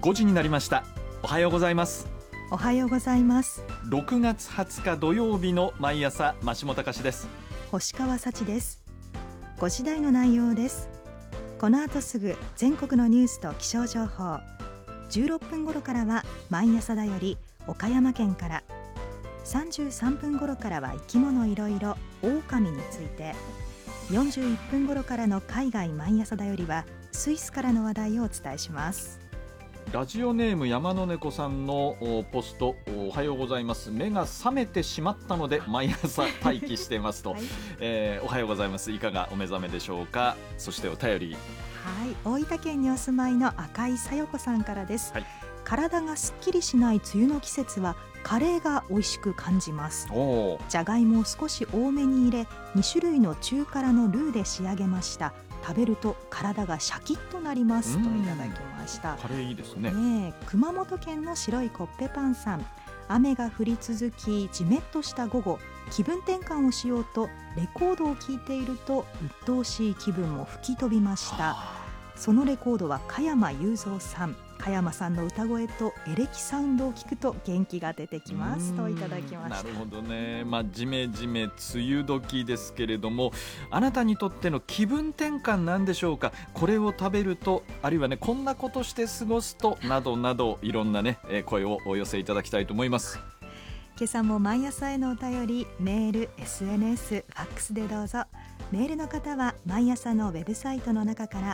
5時になりました。おはようございます。 おはようございます。 6月20日土曜日の毎朝、増本隆です。 星川幸です。5時台の内容です。この後すぐ全国のニュースと気象情報、16分頃からは毎朝だより岡山県から、33分頃からは生き物いろいろ狼について、41分頃からの海外毎朝だよりはスイスからの話題をお伝えします。 ラジオネーム山の猫さんのポスト、おはようございます。目が覚めてしまったので毎朝待機してますと、はい、おはようございます。いかがお目覚めでしょうか。そしてお便り、 大分県にお住まいの赤井さよ子さんからです。 はい、 体がすっきりしない梅雨の季節はカレーが美味しく感じます。じゃがいもを少し多めに入れ、2種類の中辛のルーで仕上げました。食べると体がシャキッとなりますといただきました。 カレーいいですね。 熊本県の白いコッペパンさん、雨が降り続きじめっとした午後、気分転換をしようとレコードを聴いていると鬱陶しい気分も吹き飛びました。そのレコードは加山雄三さん。加山さんの歌声とエレキサウンドを聞くと元気が出てきますといただきました。 なるほどね。ジメジメ梅雨時ですけれども、あなたにとっての気分転換なんでしょうか。これを食べると、あるいはね、こんなことして過ごすと、などなどいろんなね、声をお寄せいただきたいと思います。 今朝も毎朝へのお便り、メール、SNS、ファックスでどうぞ。メールの方は毎朝のウェブサイトの中から